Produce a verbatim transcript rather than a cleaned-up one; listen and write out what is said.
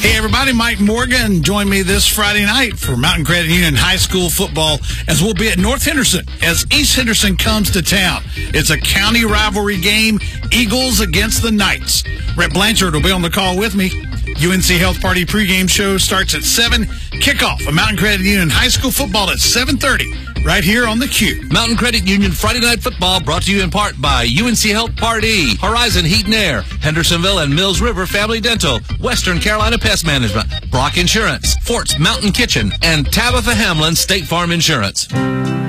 Hey everybody, Mike Morgan. Join me this Friday night for Mountain Credit Union High School football as we'll be at North Henderson as East Henderson comes to town. It's a county rivalry game, Eagles against the Knights. Rhett Blanchard will be on the call with me. U N C Health Party pregame show starts at seven. Kickoff of Mountain Credit Union High School football at seven thirty. Right here on the Q. Mountain Credit Union Friday Night Football brought to you in part by U N C Health Party, Horizon Heat and Air, Hendersonville and Mills River Family Dental, Western Carolina Pest Management, Brock Insurance, Fort's Mountain Kitchen, and Tabitha Hamlin State Farm Insurance.